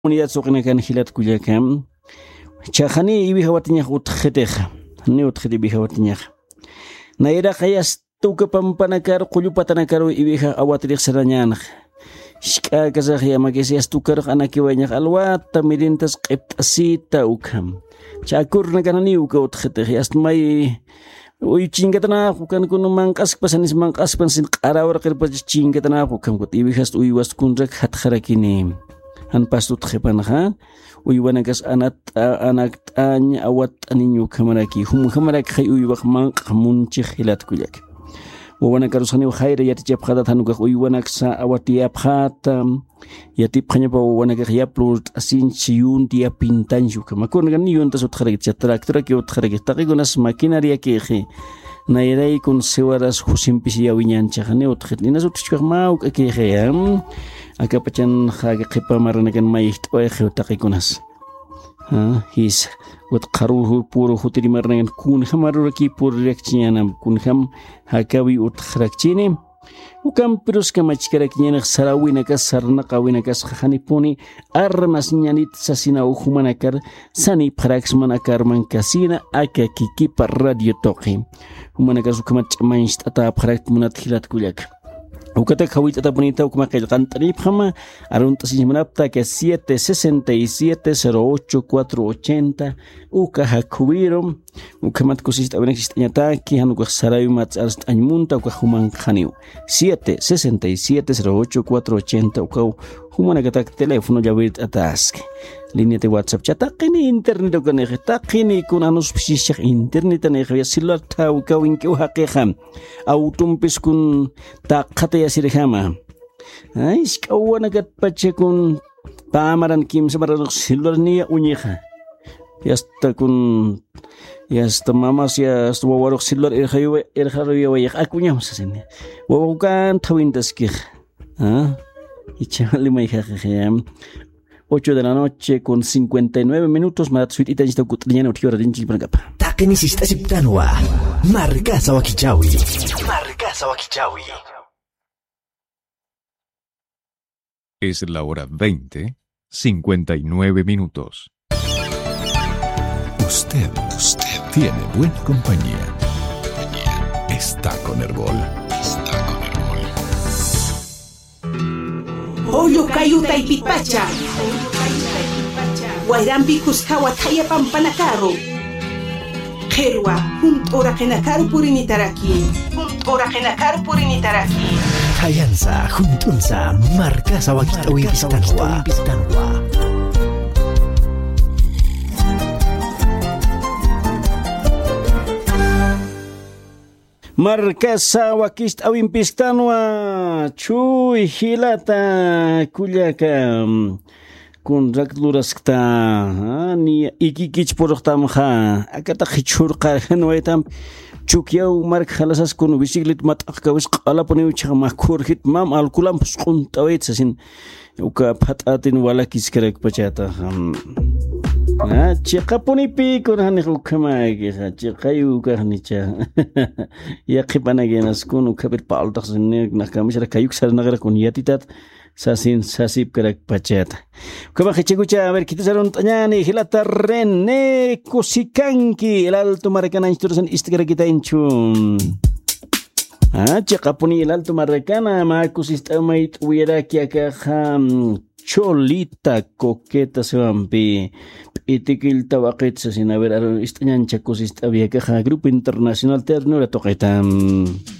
unidad soqna kan hilat kuyakam chahani ibi hawatinya utkhiteja ni utkhiti ibi hawatinya naira qayas tuka pampanakar qullupatanakar ibiha awatrik saranyana shka kazah ya magesias tukar anaki banyak alwata mirintas qiptasita ukam chakur naganani uka utkhiteja asmai Uy chingatana kan kun mangkas pasanis mangkas pansin qarawar qirpa chingatana kam kot ibihas uy was kunrak hat kharakini han pasut khepanaha uy wanagas anak tanya awat aninyu kamaraki hum kamarak khay uy wak mang munchi khilat kulak wana karusani khaira yati jab khadat hanuga uy wanaksa awati aphat yati phanya ba wanaga yaplut asin chiyun dia pintanju kamakon gan yun tasut kharagit traktora ki ut kharagit taqigunas maquinaria ki khe nairai kun sewaras husimpisi yawinyan chahane ut khitnina sut chkhma uk ki khe akapachan khage khipa maranagan maiht oy khe taqigunas his wat qaruhu puro hutiri maranagan kun hamaru ki pur rekchianam kun ham hakawi ut kharakchini ukam pirus kamachkara kinyanak sarawina ka sarna kawina ka sakhanipuni armas nyanit sasina uhumanakar sani prax manakar mankasina aka kiki par radio toqi humanakar sukamat mainst ata prax munat khilat kulak ukata khawit ata bonita ukma qilqan tarif khama arun tasin manapta que 767-08-480 uka hakuwirum ukamat kusist abenek sistanyata ki hanuka sarayu mat arst anymunta uka human khaniu 767-08-480 uka humanakata teléfono jawit atask línea de WhatsApp chataqini internet ukane taqini kun anus pishishak internet ane khaya celular ta uka winki haqiqam autumpis kun taqata yasirhama iskawanagat pachekun pamaran kim samaran celular niya unyeha yasta kun yasta mamas yasta wawarok celular irhayo wayak akunya masasini wawakan tawintaskih ichali khayam 8 de la noche con 59 minutos más suite ita jista kutnya no tiora dinchi bergapa takeni sista siptanwa markasa wakichawi Es la hora 20:59 minutos. Usted tiene buena compañía. Está con Herbol. Oyo kayuta ipipacha. Wairambi kuskawa taya pampanakaro. Kerwa, ora kenakaru purinitaraki. Hayansa, juntunsa, markasa wakitawi pistanwa. Markasa wakist awin pistanwa chuy hilata kulyaka kun rakduraskta ni ikikich poroktam kha akata khichur qarhan waitam chukyaw mark khalasas kun bisiklet mataqkawis qala poni chama khurhit mam alkulam pusqun tawait sasin uka phatatin wala kiskarek pachata chiqa poni pi kun hani ukama ge chiqayu ka hanicha yaqipanage kun ukabir paltax ne nakamishra kayuk sarnagra kun yatitat sasin sasip karak pachata kama khichigucha a ver kitasaron tañani hilata rene kusikanki el alto maracana instrucción istigra kita inchun chiqapuni el alto maracana ma kusistamait hubiera que acá cholita coqueta se vampi itikil tawaqit sasin a ver istañan chakosista había que grupo internacional ternura toquetam